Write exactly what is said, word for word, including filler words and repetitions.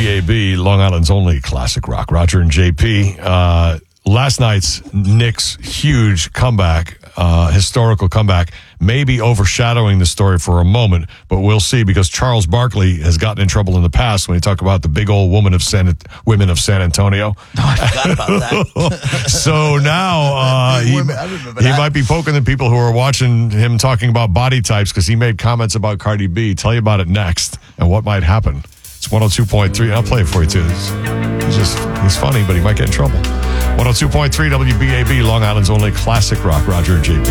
B A B, Long Island's only classic rock. Roger and J P. Uh, last night's Knicks' huge comeback, uh, historical comeback, may be overshadowing the story for a moment, but we'll see, because Charles Barkley has gotten in trouble in the past when he talked about the big old woman of San, women of San Antonio. No, I forgot about that. So now uh, he, he might be poking the people who are watching him talking about body types, because he made comments about Cardi B. Tell you about it next and what might happen. It's one oh two point three. I'll play it for you, too. He's, he's just, he's funny, but he might get in trouble. one oh two point three W B A B, Long Island's only classic rock. Roger and J P.